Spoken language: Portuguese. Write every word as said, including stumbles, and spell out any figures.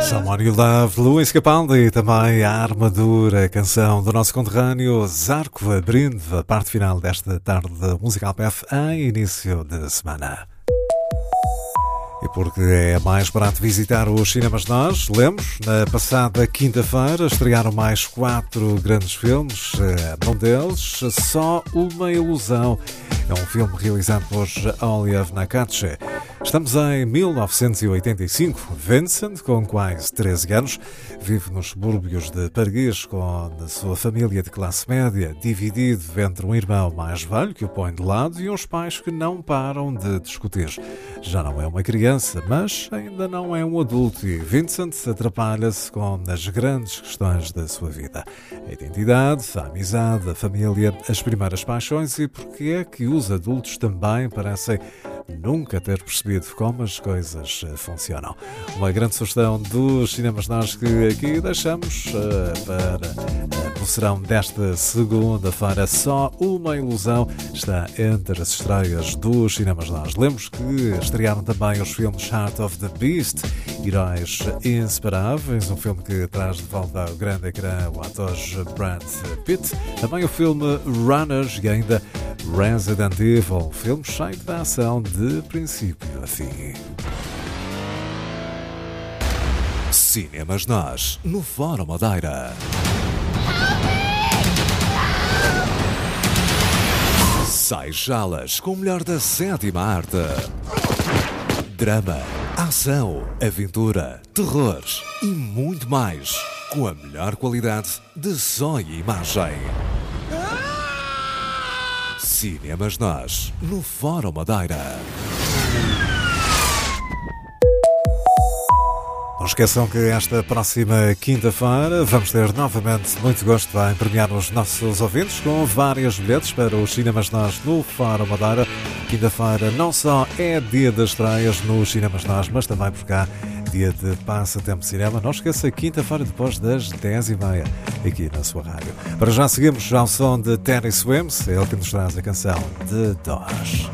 Someone You Love, Luís Capaldi e também a Armadura, canção do nosso conterrâneo Zarco, abrindo a parte final desta tarde musical P F em início de semana. E porque é mais barato visitar os cinemas nós, lemos, na passada quinta-feira estrearam mais quatro grandes filmes, um deles, Só Uma Ilusão. É um filme realizado por Oliver Nakache. Estamos em mil novecentos e oitenta e cinco. Vincent, com quase treze anos, vive nos subúrbios de Paris com a sua família de classe média, dividido entre um irmão mais velho que o põe de lado e uns pais que não param de discutir. Já não é uma criança, mas ainda não é um adulto e Vincent atrapalha-se com as grandes questões da sua vida. A identidade, a amizade, a família, as primeiras paixões e porque é que os adultos também parecem nunca ter percebido como as coisas funcionam. Uma grande sugestão dos cinemas nós que aqui deixamos uh, para o serão desta segunda-feira. Só Uma Ilusão está entre as estreias dos cinemas nós. Lemos que estrearam também os filmes Heart of the Beast, Heróis Inseparáveis, um filme que traz de volta ao grande ecrã o ator Brad Pitt. Também o filme Runners e ainda Resident Evil, um filme cheio de ação de princípio a fim. Cinemas Nós, no Fórum Madeira. Seixalas, com o melhor da sétima arte. Drama, ação, aventura, terror e muito mais, com a melhor qualidade de som e imagem. Cinemas Nós, no Fórum Madeira. Não esqueçam que esta próxima quinta-feira vamos ter novamente muito gosto em premiar os nossos ouvintes com vários bilhetes para os Cinemas Nós no Fórum Madeira. Quinta-feira não só é dia das estreias nos Cinemas Nós, mas também por cá dia de Passatempo Cinema. Não esqueça, quinta-feira depois das dez e meia aqui na sua rádio. Para já seguimos ao som de Terry Swims, ele que nos traz a canção de Doors.